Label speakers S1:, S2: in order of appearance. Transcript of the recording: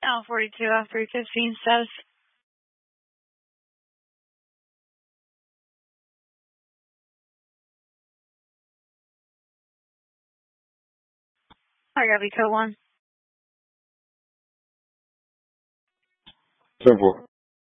S1: L42 F315 status. I got code 1.
S2: 10-4.